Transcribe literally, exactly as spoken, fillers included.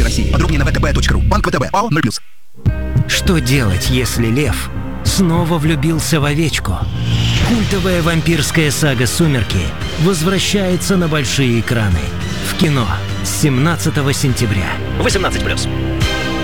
России. Подробнее на вэ тэ бэ точка ру. Банк вэ тэ бэ. ПАО ноль плюс. Что делать, если лев снова влюбился в овечку? Культовая вампирская сага «Сумерки» возвращается на большие экраны. В кино с семнадцатого сентября. восемнадцать плюс.